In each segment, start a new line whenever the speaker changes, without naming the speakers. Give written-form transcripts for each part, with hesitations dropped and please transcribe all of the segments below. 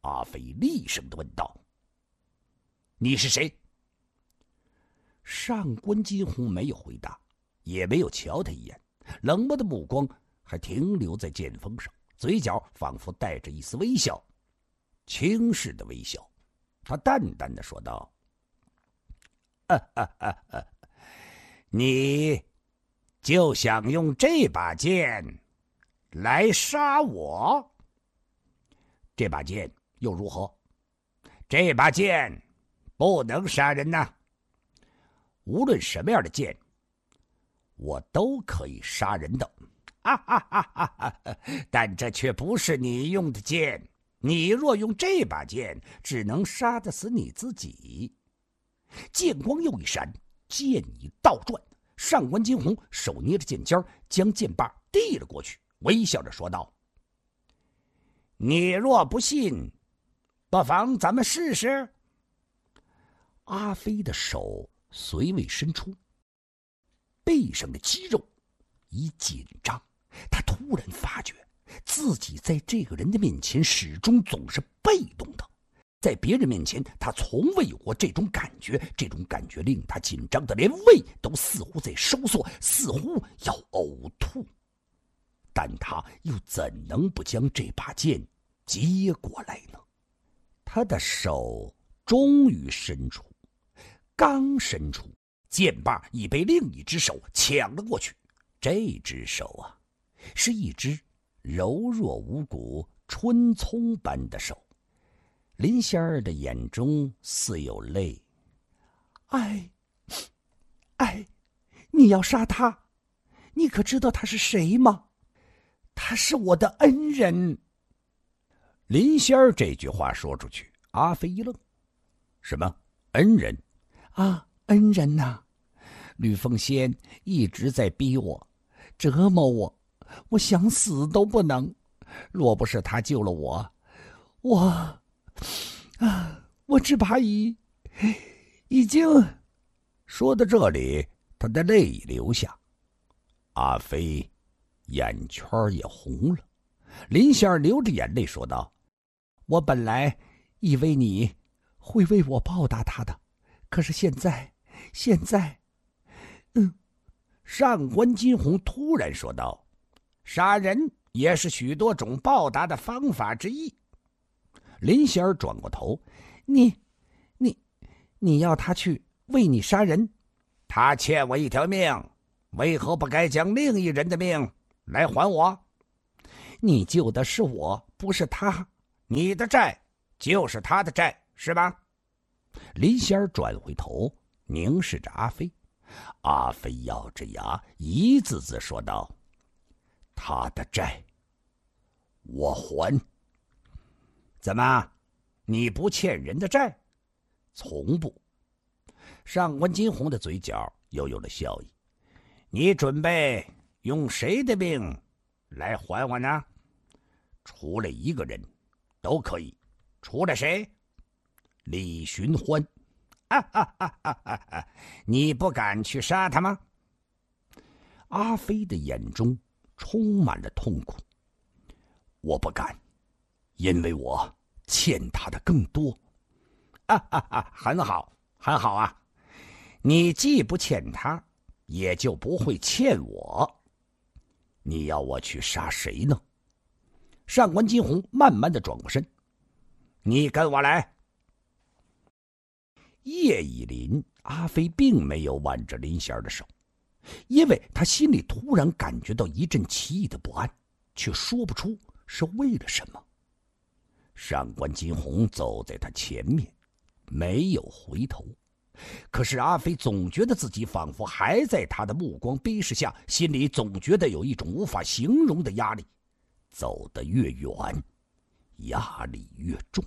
阿飞厉声地问道：“你是谁？”上官金鸿没有回答，也没有瞧他一眼，冷漠的目光还停留在剑锋上，嘴角仿佛带着一丝微笑，轻视的微笑。他淡淡的说道：“你就想用这把剑来杀我？这把剑又如何？这把剑不能杀人呐。无论什么样的剑，我都可以杀人的。但这却不是你用的剑。你若用这把剑，只能杀得死你自己。”剑光又一闪，剑已倒转，上官金鸿手捏着剑尖，将剑把递了过去，微笑着说道：“你若不信，不妨咱们试试。”阿飞的手随未伸出，背上的肌肉一紧张，他突然发觉自己在这个人的面前始终总是被动的，在别人面前他从未有过这种感觉，这种感觉令他紧张的连胃都似乎在收缩，似乎要呕吐。但他又怎能不将这把剑接过来呢？他的手终于伸出，刚伸出，剑把已被另一只手抢了过去。这只手啊，是一只柔弱无骨、春葱般的手。林仙儿的眼中似有泪。哎，你要杀他？你可知道他是谁吗？他是我的恩人。林仙儿这句话说出去，阿飞一愣。什么恩人？啊，恩人呐！吕凤仙一直在逼我，折磨我，我想死都不能。若不是他救了我，我只怕已经……说到这里，他的泪已流下。阿飞眼圈也红了。林仙儿流着眼泪说道：“我本来以为你会为我报答他的，可是现在……上官金鸿突然说道：“杀人也是许多种报答的方法之一。”林仙儿转过头：“你要他去为你杀人？他欠我一条命，为何不该将另一人的命来还我？你救的是我，不是他，你的债就是他的债，是吧？”林仙儿转回头凝视着阿飞。阿飞咬着牙一字字说道：“他的债我还。”怎么，你不欠人的债？从不。上官金鸿的嘴角又有了笑意。你准备用谁的命来还我呢？除了一个人都可以。除了谁？李寻欢。你不敢去杀他吗？阿飞的眼中充满了痛苦。我不敢，因为我欠他的更多。很好，很好啊！你既不欠他，也就不会欠我。你要我去杀谁呢？上官金鸿慢慢的转过身。你跟我来。夜已临，阿飞并没有挽着林仙儿的手，因为他心里突然感觉到一阵奇异的不安，却说不出是为了什么。上官金鸿走在他前面，没有回头，可是阿飞总觉得自己仿佛还在他的目光逼视下，心里总觉得有一种无法形容的压力，走得越远，压力越重。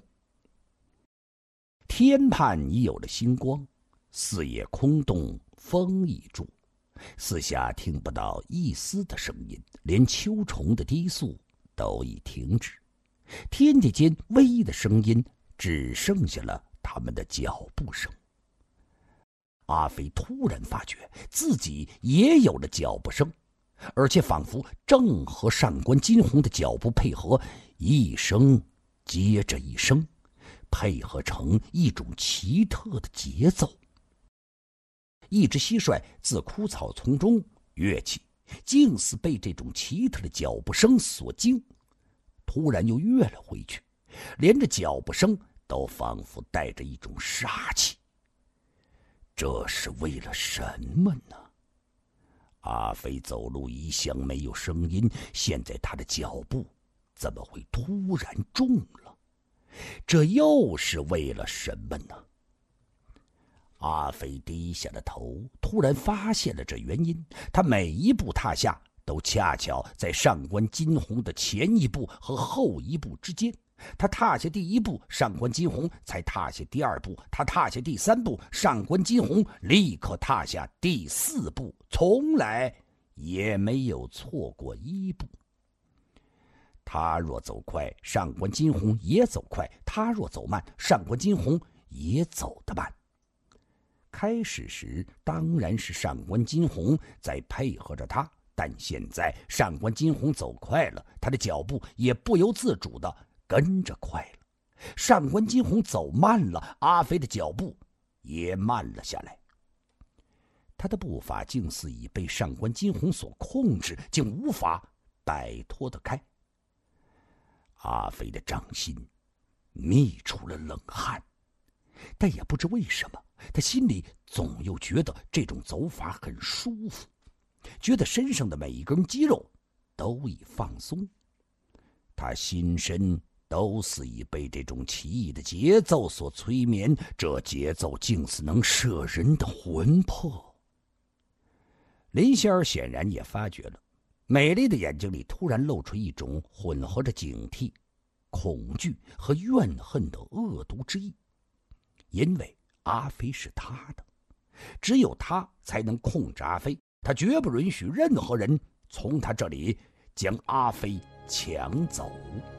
天畔已有了星光，四野空洞，风已住，四下听不到一丝的声音，连秋虫的低诉都已停止。天地间唯一的声音只剩下了他们的脚步声。阿飞突然发觉自己也有了脚步声，而且仿佛正和上官金鸿的脚步配合，一声接着一声，配合成一种奇特的节奏。一只蟋蟀自枯草丛中跃起，竟似被这种奇特的脚步声所惊，突然又跃了回去，连着脚步声都仿佛带着一种杀气。这是为了什么呢？阿飞走路一向没有声音，现在他的脚步怎么会突然重了？这又是为了什么呢？阿飞低下了头，突然发现了这原因。他每一步踏下，都恰巧在上官金鸿的前一步和后一步之间。他踏下第一步，上官金鸿才踏下第二步；他踏下第三步，上官金鸿立刻踏下第四步，从来也没有错过一步。他若走快，上官金鸿也走快；他若走慢，上官金鸿也走得慢。开始时当然是上官金鸿在配合着他，但现在上官金鸿走快了，他的脚步也不由自主地跟着快了。上官金鸿走慢了，阿飞的脚步也慢了下来。他的步伐竟似已被上官金鸿所控制，竟无法摆脱得开。阿飞的掌心泌出了冷汗，但也不知为什么，他心里总又觉得这种走法很舒服，觉得身上的每一根肌肉都已放松。他心身都似已被这种奇异的节奏所催眠，这节奏竟似能摄人的魂魄。林仙儿显然也发觉了，美丽的眼睛里突然露出一种混合着警惕、恐惧和怨恨的恶毒之意。因为阿飞是他的，只有他才能控制阿飞，他绝不允许任何人从他这里将阿飞抢走。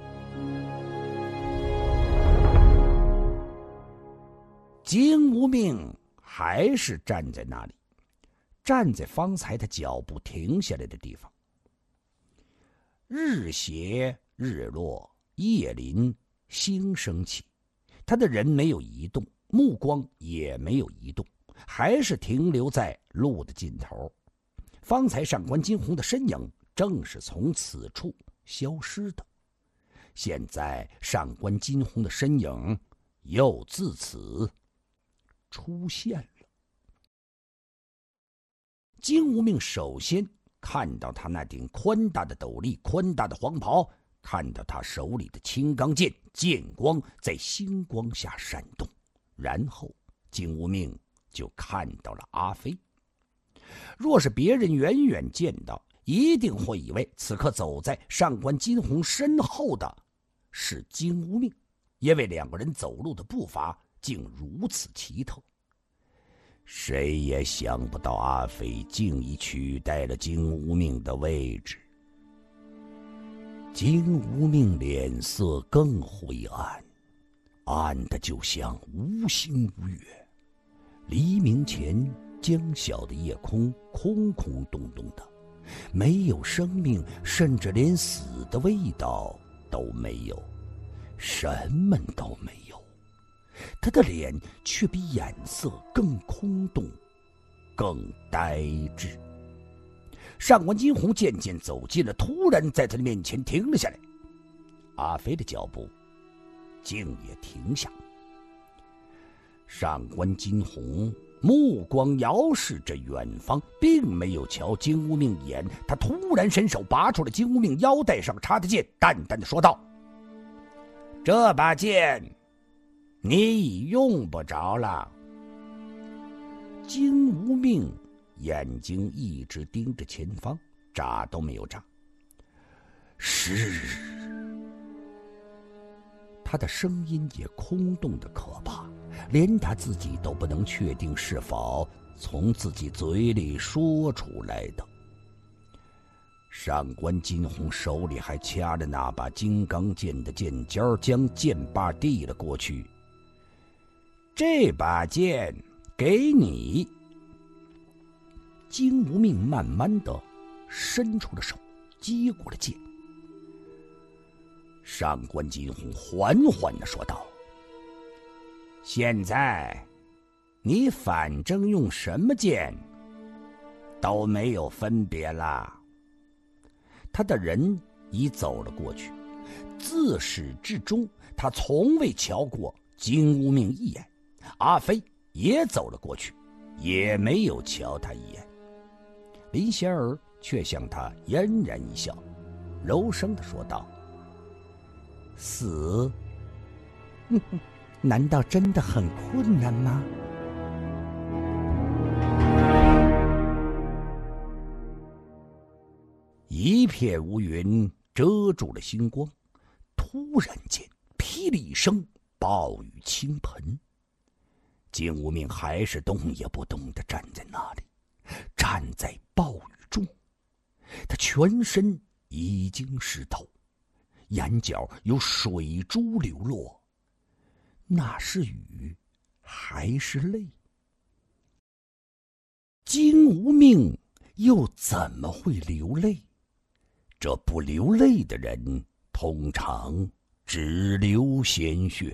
金无命还是站在那里，站在方才他脚步停下来的地方。日斜日落，夜临星升起，他的人没有移动，目光也没有移动，还是停留在路的尽头。方才上官金鸿的身影正是从此处消失的，现在上官金鸿的身影又自此出现了。金无命首先看到他那顶宽大的斗笠，宽大的黄袍，看到他手里的青钢剑，剑光在星光下闪动。然后金无命就看到了阿飞。若是别人远远见到，一定会以为此刻走在上官金鸿身后的是金无命，因为两个人走路的步伐竟如此奇特。谁也想不到阿飞竟已取代了金无命的位置。金无命脸色更灰暗，暗的就像无星无月。黎明前江小的夜空空空洞洞的，没有生命，甚至连死的味道都没有，什么都没有。他的脸却比眼色更空洞，更呆滞。上官金鸿渐渐走近了，突然在他的面前停了下来。阿飞的脚步竟也停下。上官金鸿目光遥视着远方，并没有瞧金无命一眼。他突然伸手拔出了金无命腰带上插的剑，淡淡的说道：“这把剑你已用不着了。”金无命眼睛一直盯着前方，眨都没有眨。是。他的声音也空洞的可怕，连他自己都不能确定是否从自己嘴里说出来的。上官金鸿手里还掐着那把金刚剑的剑尖，将剑把递了过去。这把剑给你。金无命慢慢的伸出了手，接过了剑。 上官金鸿缓缓地说道：“现在，你反正用什么剑，都没有分别了。”他的人已走了过去，自始至终，他从未瞧过金无命一眼。阿飞也走了过去，也没有瞧他一眼。林仙儿却向他嫣然一笑，柔声地说道：“死，难道真的很困难吗？”一片乌云遮住了星光，突然间，霹雳一声，暴雨倾盆。金无命还是动也不动地站在那里，站在暴雨中，他全身已经湿透，眼角有水珠流落。那是雨，还是泪？金无命又怎么会流泪？这不流泪的人，通常只流鲜血。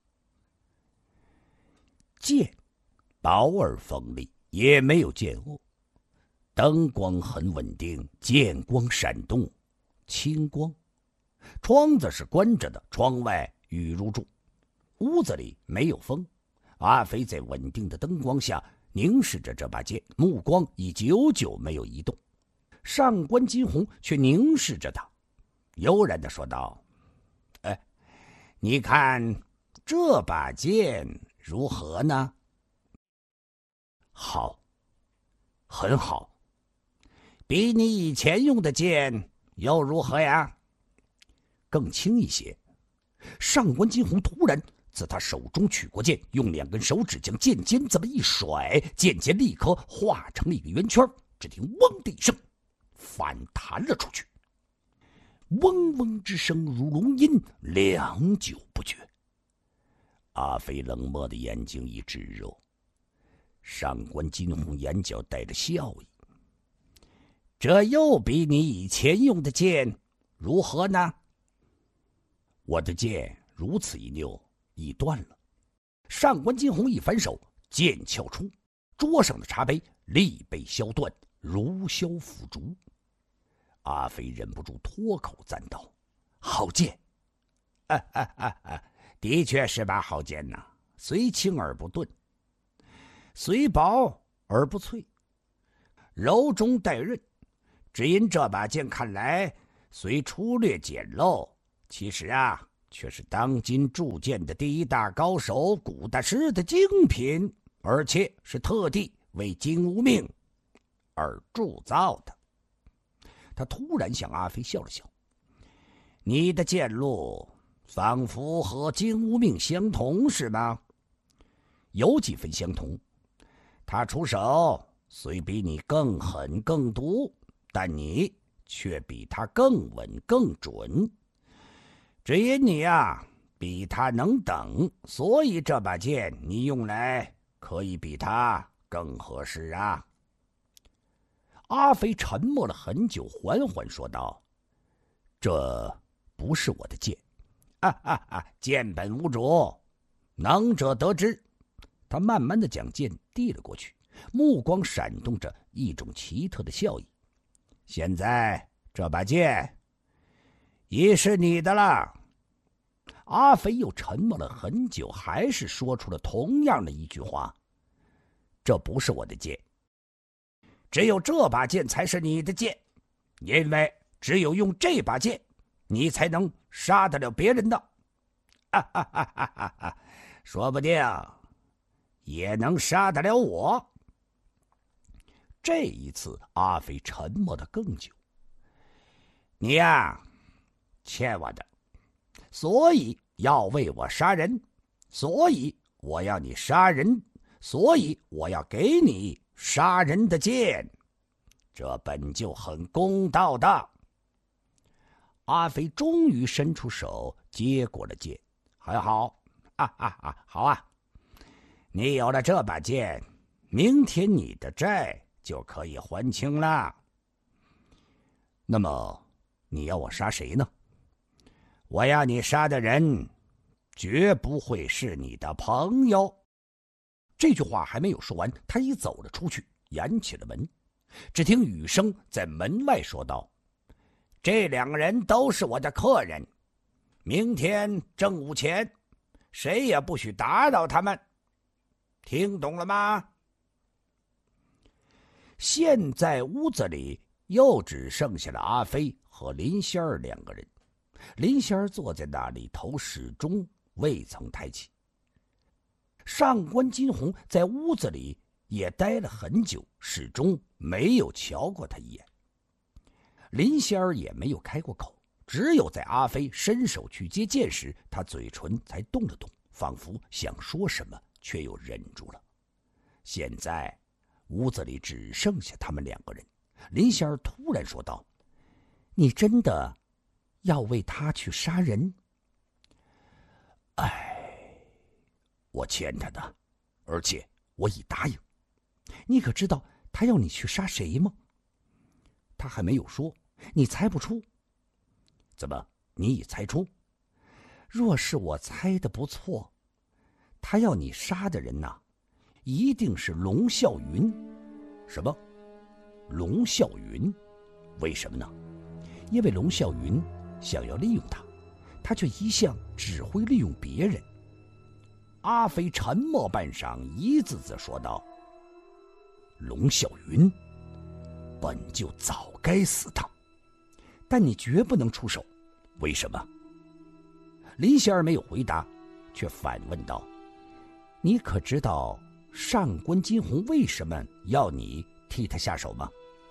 剑薄而锋利，也没有剑颚，灯光很稳定，剑光闪动，清光。窗子是关着的，窗外雨如注，屋子里没有风。阿飞在稳定的灯光下凝视着这把剑，目光已久久没有移动。上官金鸿却凝视着他，悠然地说道：“你看这把剑如何呢？”“好，很好。比你以前用的剑又如何呀？”“更轻一些。”上官金鸿突然自他手中取过剑，用2根手指将剑尖这么一甩，剑尖立刻化成了一个圆圈，只听嗡的一声，反弹了出去。嗡嗡之声如龙音，良久不绝。阿飞冷漠的眼睛一直热，上官金鸿眼角带着笑意：“这又比你以前用的剑如何呢？”“我的剑如此一扭，已断了。”上官金鸿一反手，剑鞘出，桌上的茶杯立被削断，如削腐竹。阿飞忍不住脱口赞道：“好剑！的确是把好剑呐，虽轻而不钝，虽薄而不脆，柔中带韧。只因这把剑看来虽粗略简陋，其实却是当今铸剑的第一大高手古大师的精品，而且是特地为金无命而铸造的。”他突然向阿飞笑了笑：“你的剑路仿佛和金无命相同，是吗？”“有几分相同。他出手虽比你更狠更毒，但你却比他更稳更准。只因你比他能等，所以这把剑你用来可以比他更合适啊。”阿飞沉默了很久，缓缓说道：“这不是我的剑。”“剑本无主，能者得之。”他慢慢的将剑递了过去，目光闪动着一种奇特的笑意。“现在这把剑已是你的了。”阿飞又沉默了很久，还是说出了同样的一句话：“这不是我的剑。只有这把剑才是你的剑，因为只有用这把剑，你才能杀得了别人的。说不定也能杀得了我。”这一次，阿飞沉默得更久。“你欠我的，所以要为我杀人，所以我要你杀人，所以我要给你杀人的剑，这本就很公道的。”阿飞终于伸出手接过了剑。“很好，好啊！你有了这把剑，明天你的债就可以还清了。”“那么，你要我杀谁呢？”“ 我要你杀的人绝不会是你的朋友。这句话还没有说完，他已走了出去，掩起了门。只听雨声在门外说道：这2个人都是我的客人，明天正午前谁也不许打扰他们，听懂了吗？现在屋子里又只剩下了阿飞和林仙儿2个人。林仙儿坐在那里，头始终未曾抬起。上官金鸿在屋子里也待了很久，始终没有瞧过他一眼。林仙儿也没有开过口，只有在阿飞伸手去接剑时，他嘴唇才动了动，仿佛想说什么，却又忍住了。现在屋子里只剩下他们2个人。林仙儿突然说道：你真的要为他去杀人？我欠他的，而且我已答应。你可知道他要你去杀谁吗？他还没有说，你猜不出？怎么，你已猜出？若是我猜的不错，他要你杀的人呐，一定是龙啸云。什么？龙啸云？为什么呢？因为龙啸云想要利用他，他却一向只会利用别人。阿飞沉默半晌，一字字说道：龙啸云本就早该死的，但你绝不能出手。为什么？林仙儿没有回答，却反问道：你可知道上官金鸿为什么要你替他下手吗？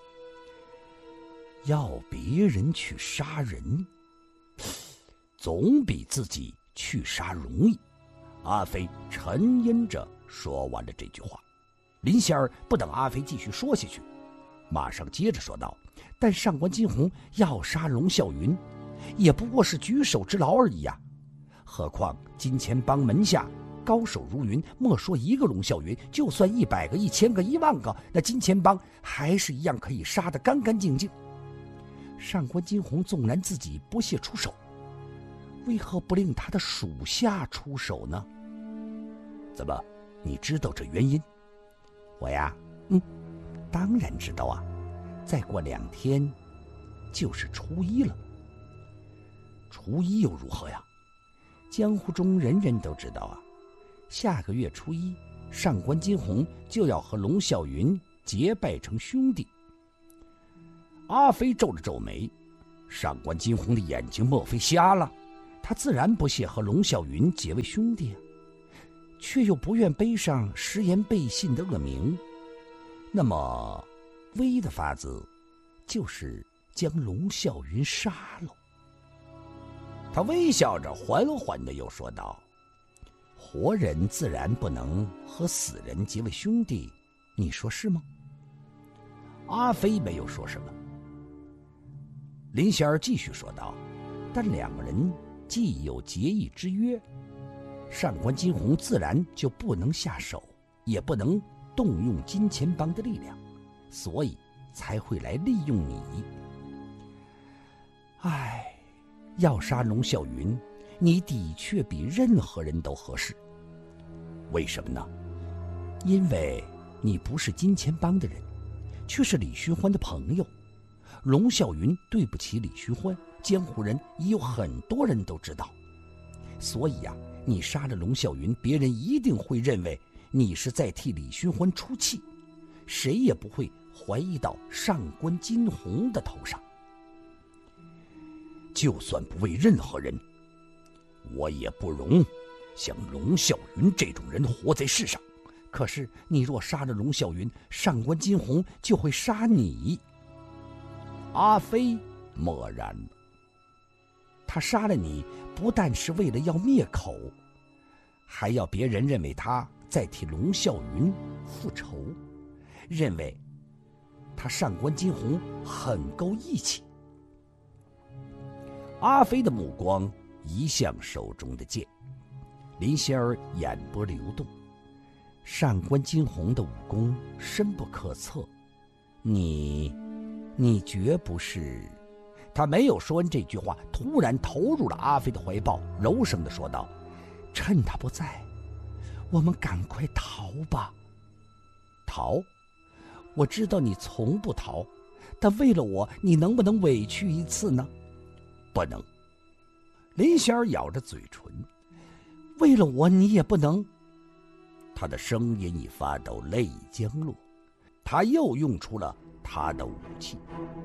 要别人去杀人，总比自己去杀容易。阿飞沉吟着说完了这句话。林仙儿不等阿飞继续说下去，马上接着说道：但上官金鸿要杀龙啸云，也不过是举手之劳而已呀。何况金钱帮门下高手如云，莫说一个龙啸云，就算100个、1000个、10000个，那金钱帮还是一样可以杀得干干净净。上官金鸿纵然自己不屑出手，为何不令他的属下出手呢？怎么，你知道这原因？我呀，当然知道啊。再过2天就是初一了。初一又如何呀？江湖中人人都知道啊，下个月初一，上官金鸿就要和龙啸云结拜成兄弟。阿飞皱了皱眉，上官金鸿的眼睛莫非瞎了？他自然不屑和龙啸云结为兄弟啊，却又不愿背上食言背信的恶名。那么唯一的法子就是将龙啸云杀了。他微笑着缓缓地又说道：活人自然不能和死人结为兄弟，你说是吗？阿飞没有说什么。林仙儿继续说道：但2个人既有结义之约，上官金鸿自然就不能下手，也不能动用金钱帮的力量，所以才会来利用你。要杀龙啸云，你的确比任何人都合适。为什么呢？因为你不是金钱帮的人，却是李寻欢的朋友。龙啸云对不起李寻欢，江湖人已有很多人都知道。所以啊，你杀了龙啸云，别人一定会认为你是在替李寻欢出气，谁也不会怀疑到上官金鸿的头上。就算不为任何人，我也不容像龙啸云这种人活在世上。可是你若杀了龙啸云，上官金鸿就会杀你。阿飞默然了。他杀了你，不但是为了要灭口，还要别人认为他在替龙啸云复仇，认为他上官金鸿很够义气。阿飞的目光移向手中的剑，林仙儿眼波流动。上官金鸿的武功深不可测，你绝不是他没有说完这句话，突然投入了阿飞的怀抱，柔声地说道：“趁他不在，我们赶快逃吧。”逃？我知道你从不逃，但为了我，你能不能委屈一次呢？不能。林仙儿咬着嘴唇，为了我，你也不能。他的声音已发抖，泪已将落，他又用出了他的武器。